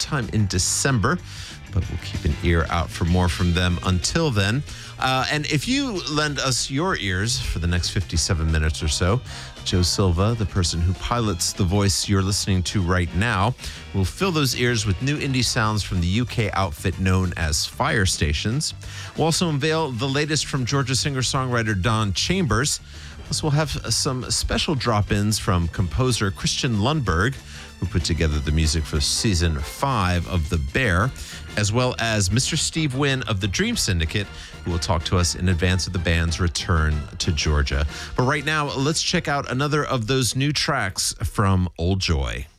sometime in December. But we'll keep an ear out for more from them until then. And if you lend us your ears for the next 57 minutes or so, Joe Silva, the person who pilots the voice you're listening to right now, will fill those ears with new indie sounds from the UK outfit known as Fire Stations. We'll also unveil the latest from Georgia singer-songwriter Don Chambers. Plus, we'll have some special drop-ins from composer Christian Lundberg, who put together the music for season 5 of The Bear, as well as Mr. Steve Wynn of the Dream Syndicate, who will talk to us in advance of the band's return to Georgia. But right now, let's check out another of those new tracks from Old Joy.